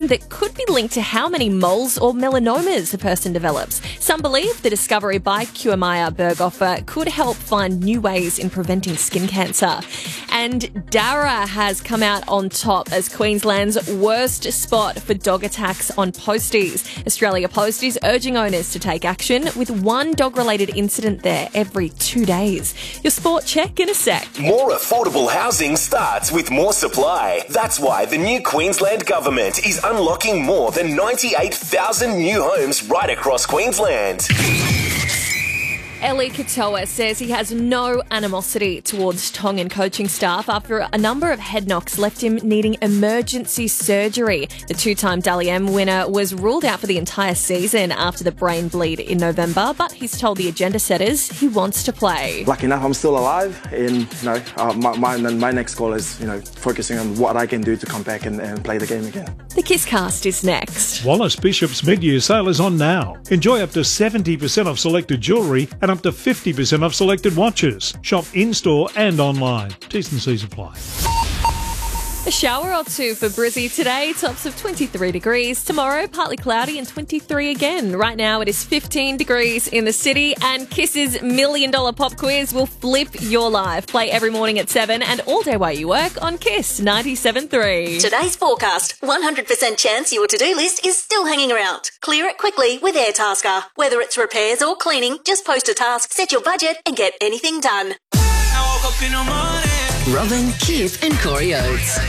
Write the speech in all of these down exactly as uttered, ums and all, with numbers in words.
that could be linked to how many moles or melanomas a person develops. Some believe the discovery by Kiermaier Berghofer could help find new ways in preventing skin cancer. And Darra has come out on top as Queensland's worst spot for dog attacks on posties. Australia Post is urging owners to take action with one dog-related incident there every two days. Your sport check in a sec. More affordable housing starts with more supply. That's why the new Queensland government is unlocking more than ninety-eight thousand new homes right across Queensland. Eli Katoa says he has no animosity towards Tongan coaching staff after a number of head knocks left him needing emergency surgery. The two-time Dally M winner was ruled out for the entire season after the brain bleed in November, but he's told the agenda setters he wants to play. Lucky enough, I'm still alive, and you know, uh, my, my, my next goal is you know focusing on what I can do to come back and, and play the game again. The Kisscast is next. Wallace Bishop's mid-year sale is on now. Enjoy up to seventy percent off selected jewellery and up to fifty percent off selected watches. Shop in-store and online. T's and C's apply. A shower or two for Brizzy today, tops of twenty-three degrees. Tomorrow, partly cloudy and twenty-three again. Right now, it is fifteen degrees in the city, and Kiss's Million Dollar Pop Quiz will flip your life. Play every morning at seven and all day while you work on Kiss ninety-seven point three. Today's forecast. one hundred percent chance your to-do list is still hanging around. Clear it quickly with Airtasker. Whether it's repairs or cleaning, just post a task, set your budget, and get anything done. I woke up in the morning. Robin, Kip and Corey Oates.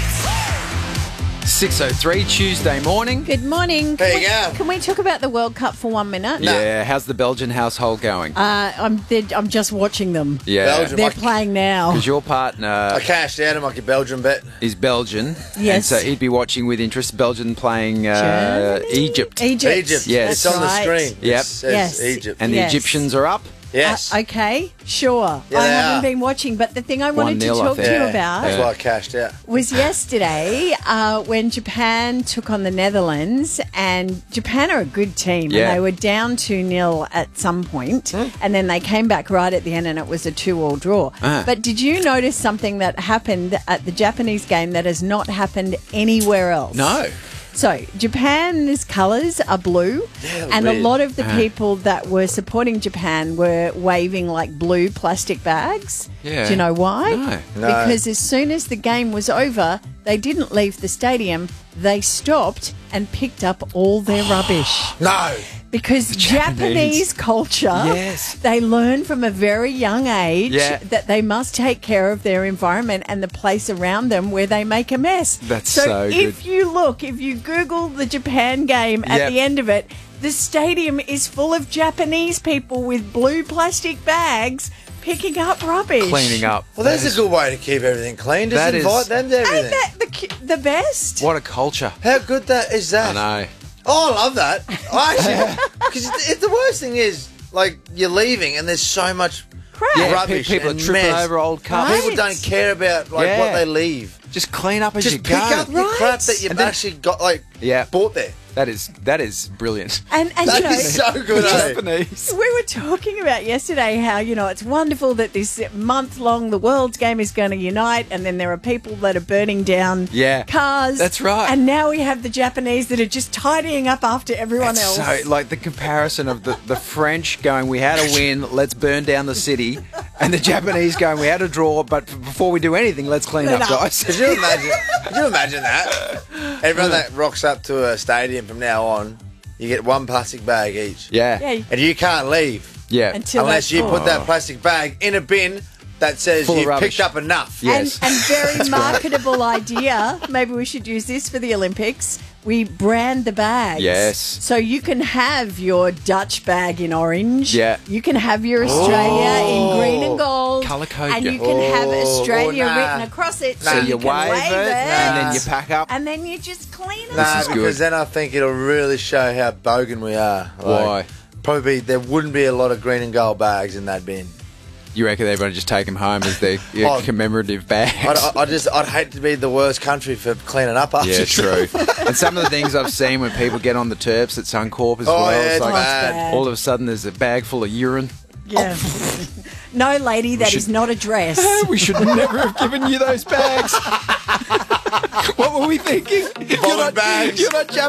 six oh three Tuesday morning. Good morning. There Can you we, go. Can we talk about the World Cup for one minute? Yeah, how's the Belgian household going? Uh, I'm they're- I'm just watching them. Yeah, Belgium. They're I- playing now. because your partner I cashed out of my Belgian bet. is Belgian. Yes. And so he'd be watching with interest Belgian playing uh, Germany? Egypt. Egypt. Egypt. Yes. It's on That's the right. screen. Yep. It says Yes. Egypt. And the Yes. Egyptians are up. yes. Uh, okay, sure. Yeah, I they haven't are. been watching, but the thing I wanted to one nil, I talk to think. you Yeah, about That's why I cashed out. was yesterday uh, when Japan took on the Netherlands, and Japan are a good team, Yeah. and they were down two nil at some point, and then they came back right at the end, and it was a two-all draw. Ah. But did you notice something that happened at the Japanese game that has not happened anywhere else? No. So, Japan's colours are blue, Yeah, and a weird. lot of the Uh-huh. people that were supporting Japan were waving like blue plastic bags. Yeah. Do you know why? No. No. Because as soon as the game was over, they didn't leave the stadium. They stopped and picked up all their rubbish. No. Because Japanese. Japanese culture, Yes. they learn from a very young age Yeah. that they must take care of their environment and the place around them where they make a mess. That's so if good. you look, if you Google the Japan game at Yep. the end of it, the stadium is full of Japanese people with blue plastic bags picking up rubbish. Cleaning up. Well, that's That is- a good way to keep everything clean. Just That is- invite them to Ain't everything. that the, ki- the best? What a culture. How good that is that? I know. Oh, I love that. I actually, because the worst thing is, like, you're leaving and there's so much Crap. Yeah, pe- rubbish. people are and tripping mess. over old cups. Right. People don't care about like Yeah. what they leave. Just clean up as Just you pick go. up the Right. crap that you've And then- actually got, like, Yeah. bought there. That is that is brilliant. And, and you That know, is so good. eh? Japanese. we were talking about yesterday how, you know, it's wonderful that this month long the world's game is going to unite, and then there are people that are burning down Yeah, cars. that's right. And now we have the Japanese that are just tidying up after everyone It's else. so like the comparison of the, the French going, we had a win, let's burn down the city, and the Japanese going, we had a draw, but before we do anything, let's clean Clean up, up. guys. Could you imagine? Could you imagine that? Everyone that rocks up to a stadium from now on, you get one plastic bag each, Yeah, yeah, yeah, and you can't leave until unless that's you full. put that plastic bag in a bin that says Full of you've rubbish. picked up enough. Yes. And, and very marketable idea. Maybe we should use this for the Olympics. We brand the bags. Yes. So you can have your Dutch bag in orange. Yeah. You can have your Australia in green and gold. Colour code And you. you can have Oh, Australia oh, nah. written across it. So So you you wave, can wave it, it. and then you pack up. And then you just clean it. Nah, is because good. then I think it'll really show how bogan we are. Like, Why? Probably there wouldn't be a lot of green and gold bags in that bin. You reckon everyone just take them home as their your Oh. commemorative bags? I'd, I- I just, I'd hate to be the worst country for cleaning up after. Yeah, true. stuff. And some of the things I've seen when people get on the Terps at Suncorp as Oh, well, yeah, it's it's like bad. bad. all of a sudden there's a bag full of urine. Yeah. No, lady, that is should- not a dress. We should never have given you those bags. What were we thinking? You're Vomit not, bags. you're not